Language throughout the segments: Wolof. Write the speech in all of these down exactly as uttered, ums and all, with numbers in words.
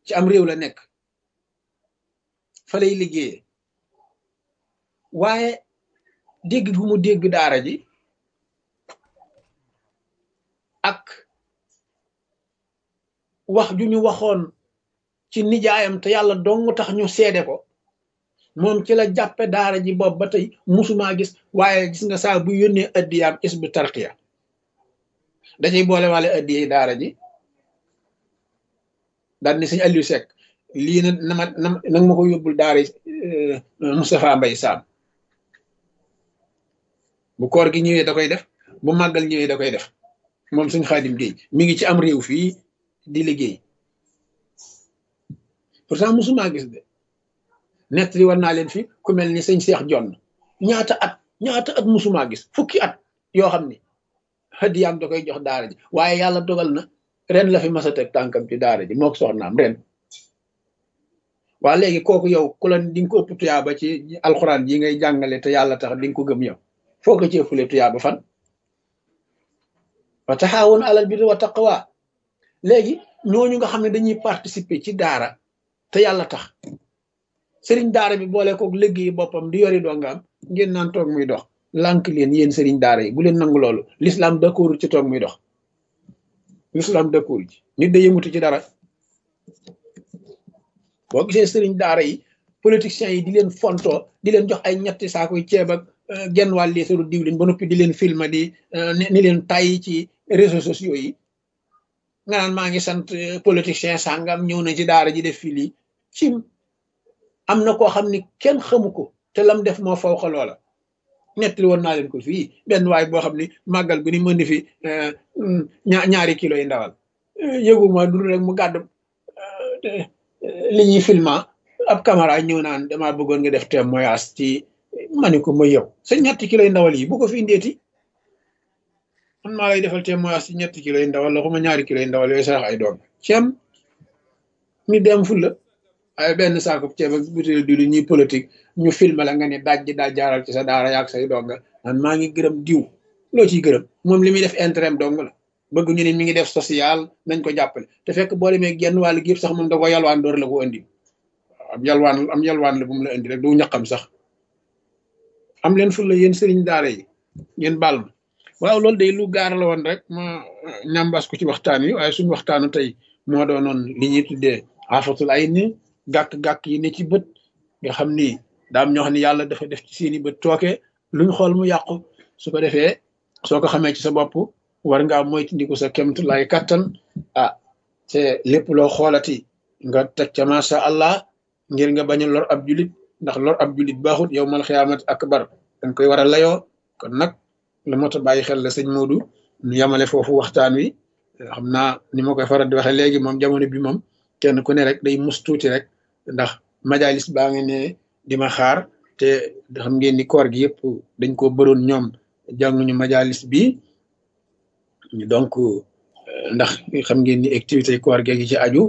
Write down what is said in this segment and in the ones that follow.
ci am réew la nekk fa lay liggéeyee waaye dégg gu mu dégg daara ji ak wax ju ñu waxoon ci nijaayam te yàlla dong tax ñu seede ko moom ci la jàppe daara ji bopp ba tey musumaa gis waaye gis nga saa bu yónnee addiyaam Hizbut Tarqiyyah dañuy boole waale addiyey daara ji daal ni sëñ Aliou Seck lii na na ma na nag ma ko yóbbul daara Moustapha Mbaye Sam bu koor gi ñëwee da koy def bu màggal ñëwee da koy def moom suñ Xaadim Géey mi ngi ci am réew fii di liggéey pourtant musumaa gis de nett li war naa leen fi ku mel ni sëñ Seex Jonn ñaata at ñaata at musumaa gis fukki at yoo xam ni hadiyaam da koy jox daara ji waaye yàlla dogal na ren la fi mas a teg tànkam ci daara ji moo ko soxnaam ren waa léegi kooku yow ku la di nga ko ëpp tuyaaba ci alxuraan yi ngay jàngale te yàlla tax di nga ko gëm yow foo ko ci ëppale tuyaaba fan wa taxawoon alal birri wa taqwa léegi ñooñu nga xam ne dañuy participer ci daara te yàlla tax sëriñ daara bi boole koog liggéey boppam di yori dongaam ngeen naan toog muy dox lànk leen yéen sëriñ daara yi bu leen nangu loolu l'islam d'accord ci toog muy dox l'islam d'accord ci nit da yëngutu ci dara boo gisee sëriñ daara yi politiciens yi di leen fontoo di leen jox ay ñetti saakoy ceeb ak genn wàll liitaru diwlin ba noppi di leen filma di ni leen tàyyi ci réseaux sociaux yi nga naan maa ngi sant politicien sàngam ñëw na ci daara ji def fii lii cim am na koo xam ni kenn xamu ko te lam def moo faw xa loola nettali woon naa leen ko fii benn waay boo xam ni màggal gu ni mën di fi ñaari kilo yi ndawal yëguma dul rek mu gàddu li ñuy filma ab caméra ñëw naan dama bëggoon nga def témoignage ci ma ni ko ma yow sa ñetti kilo yi ndawal yi bu ko fi ndeeti man maa lay defal témoignage ci ñetti kilo yi ndawal la xuma ñaari kilo yi ndawal yooyu sarax ay doom ceem mi dem fulla ay benn saako ceeb ak butéel di lu ñuy politique ñu filmé la nga ne daaj ji daaj jaaral ci sa daara yaag say donga man maa ngi gërëm diw loo ciy gërëm moom li muy def intérêt dong la bëgg ñu ne mi ngi def social nañ ko jàppale te fekk boo demee genn wàllu gi yëpp sax moom da ko yalwaan door la ko indi am yalwaan am yalwaan la bu mu la indi rek du ñaqam sax am leen fulla yéen sëriñ daara yi ngeen baal ma waaw loolu day lu gaar la woon rek ma ñambas ko ci waxtaan wi waaye suñu waxtaanu tey moo doonoon li ñuy tuddee afatul ay ni gàkk-gàkk yi ne ci bët nga xam ni daam ñoo xam ne yàlla dafa def ci seeni bët tooke luñ xool mu yàqu su ko defee soo ko xamee ci sa bopp war ngaa moytandiku sa kemtu lay kattan ah te lépp loo xoolati nga teg ca masha allah ngir nga bañ a lor ab julit ndax lor ab julit baaxut yow mal xiyaamat akbar dañ koy war a layoo kon nag lu mot a bàyyi xel la sëñ Modou ñu yamale foofu waxtaan wi xam naa ni ma koy faral di waxee léegi moom jamono bi moom kenn ku ne rek day mus tuuti rek ndax majalis baa ngi ne di ma xaar te xam ngeen ni koor gi yëpp dañ ko bëroon ñoom jànguñu majalis bi donc ndax xam ngeen ni activité koor gi ci aju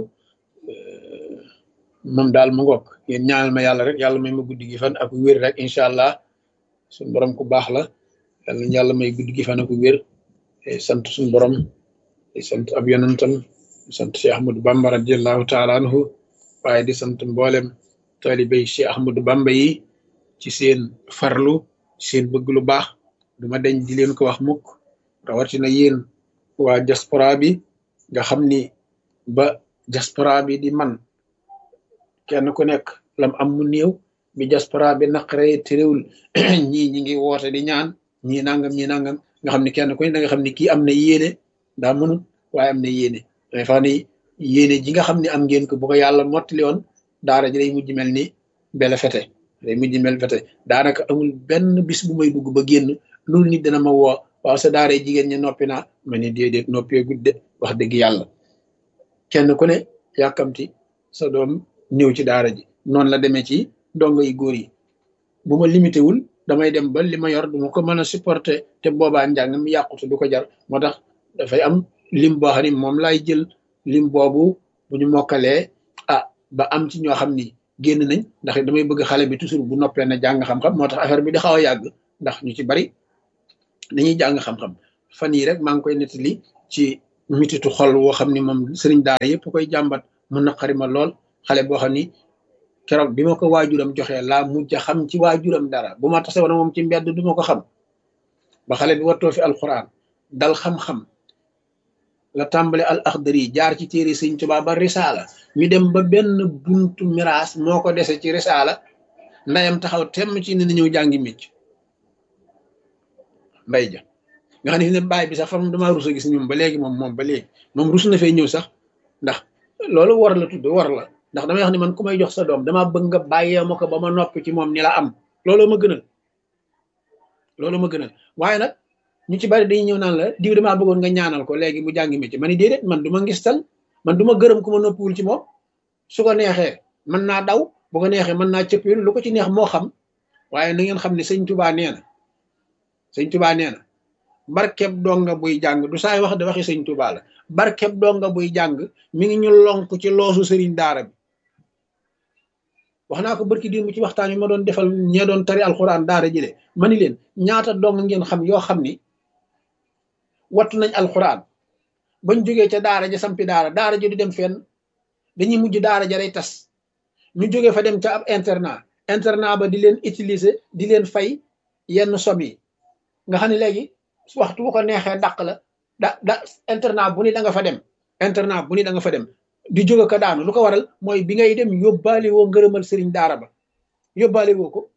moom daal mu ngoog ngeen ñaanal ma yàlla rek yàlla may ma guddi gi fan ak wér rek incha allah suñu borom ku baax la yàlla yàlla may guddi gi fan ak wér sant suñu borom sant ab yonentam sant Cheikh Ahmadou Bamba radiallahu taala anhu waaye di sant mboolem talibé Cheikh Ahmadou Bamba yi ci seen farlu seen bëgg lu baax duma deñ di leen ko wax mukk rawatina yéen waa diaspora bi nga xam ni ba diaspora bi di man kenn ku nekk lam am mu néew bi diaspora bi naqaree terewul ñii ñi ngi woote di ñaan ñii nangam ñii nangam nga xam ni kenn ku ne da nga xam ni kii am na yéene daa mënut waaye am na yéene day fa ni yéene ji nga xam ne am ngeen ko bu ko yàlla mottali woon daara ji day mujj mel ni bele fete day mujj mel fete daanaka amul benn bis bu may dugg ba génn loolu nit dana ma woo waaw sa daara jigéen ñi noppi naa ma ne déedéet noppee gudde wax dëgg yàlla kenn ku ne yàkkamti sa doom ñëw ci daara ji noonu la demee ci dongo yi góor yi bu ma limité wul damay dem ba li ma yor du ma ko mën a supporter te boobaa njàng mi yàqute du ko jar moo tax dafay am lim boo xam ni moom laay jël lim boobu bu ñu mokkalee ah ba am ci ñoo xam ni génn nañ ndax damay bëgg xale bi toujours bu noppee na jàng xam-xam moo tax affaire bi di xaw a yàgg ndax ñu ci bari dañuy jàng xam-xam fan yii rek maa ngi koy nettali ci mititu xol woo xam ni moom sëriñ daara yëpp koy jàmbat mu naqari ma lool xale boo xam ni keroog bi ma ko waajuram joxee laa mujj a xam ci waajuram dara bu ma tase woon moom ci mbedd du ma ko xam ba xale bi wattoo fi alquran dal xam-xam la tàmbale al axdari jaar ci téere sëñ Tuubaa ba risaala ñu dem ba benn buntu miraas moo ko dese ci risaala ndayam taxaw temm ci ne na ñëw jàngi micc mbay ja nga xam ne fi ne baay bi sax fam damaa rus a gis ñoom ba léegi moom moom ba léegi moom rus na fee ñëw sax ndax loolu war la tudd war la ndax damay wax ne man ku may jox sa doom damaa bëgg nga bàyyee ma ko ba ma noppi ci moom ni la am loolu ma gënal loolu ma gënal waaye nag ñu ci bari dañuy ñëw naan la diw damaa bëggoon nga ñaanal ko léegi mu jàngi métier ma ni déedéet man du ma ngistal man du ma gërëm ku ma noppiwul ci moom su ko neexee mën naa daw bu ko neexee mën naa cëppiwul lu ko ci neex moo xam waaye na ngeen xam ne sëñ Tuubaa nee na sëñ Tuubaa nee na barkeb donga buy jàng du saay wax de waxi sëñ Tuubaa la barkeb donga buy jàng mi ngi ñu lonk ci loosu sëriñ daara bi wax naa ko barki démb ci waxtaan yi ma doon defal ñee doon tari alxuraan daara ji de ma ni leen ñaata dong ngeen xam yoo xam ni wattu nañ alxuraan bañ jógee ca daara ja sampi daara daara ja du dem fenn dañuy mujj daara ja day tas ñu jógee fa dem ca ab internat internat ba di leen utiliser di leen fay yenn somme yi nga xam ne léegi waxtu bu ko neexee dàq la da da internat bu ni da nga fa dem internat bu ni da nga fa dem di jóge ko daanu lu ko waral mooy bi ngay dem yóbbaale woo ngërëmal sëriñ daara ba yóbbaale woo ko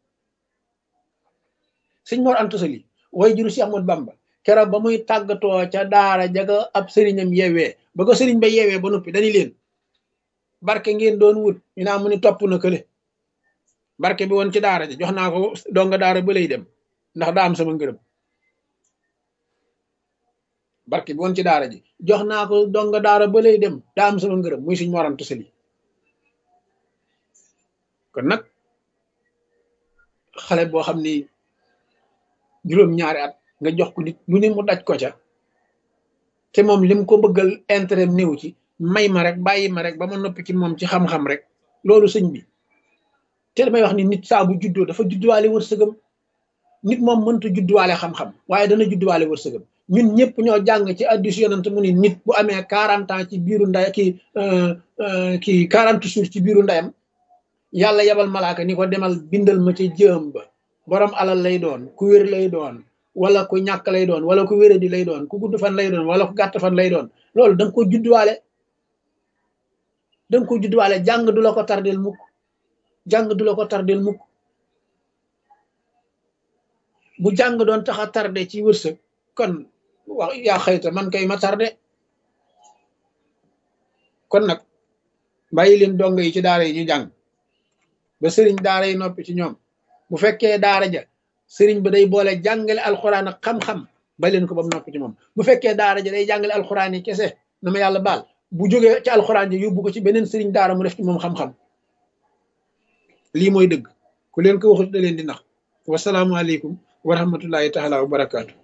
sëñ Mor Anta Sali way juru Cheikh Ahmadou Bamba keroog ba muy tàggatoo ca daara jaga ab sëriñam yeewee ba ko sëriñ ba yeewee ba noppi dañu leen barke ngeen doon wut ñu naa mu ni topp na kële barke bi woon ci daara ja jox naa ko donga daara ba lay dem ndax daa am sama ngërëm barke bi woon ci daara ji jox naa ko donga daara ba lay dem daa am sama ngërëm muy suñ Mor Anta Sali kon nag xale boo xam ni juróom-ñaari at nga jox ko nit lu ne mu daj ko ca te moom lim ko bëggal intérêt néew ci may ma rek bàyyi ma rek ba ma noppi ci moom ci xam-xam rek loolu sëñ bi te damay wax ni nit saa bu juddoo dafa judduwaale wërsëgam nit moom mënta judduwaale xam-xam waaye dana judduwaale wërsëgam ñun ñëpp ñoo jàng ci addis yonent mu ni nit bu amee quarante ans ci biiru nday ki kii quarante jours ci biiru ndayam yàlla yabal malaaka ni ko demal bindal ma ci jëm ba borom alal lay doon ku wér lay doon wala ku ñàkk lay doon wala ku wéradi lay doon ku gudd fan lay doon wala ku gàtt fan lay doon loolu da nga ko judduwaale da nga ko judduwaale jàng du la ko tardel mukk jàng du la ko tardel mukk bu jàng doon tax a tardé ci wërsëg kon wax yaa xëyta man kay ma tardé kon nag bàyyi leen dongo yi ci daara yi ñu jàng ba sëriñ daara yi noppi ci ñoom bu fekkee daara ja sëriñ ba day boole jàngale alxuraan ak xam-xam ba leen ko ba mu noppi ci moom bu fekkee daara ja day jàngale alxuraan yi kese na ma yàlla baal bu jógee ci alxuraan ja yóbbu ko ci beneen sëriñ daara mu def ci moom xam-xam lii mooy dëgg ku leen ko waxut da leen di nax wasalaamualeykum wa rahmatullahi taala wa barakaatu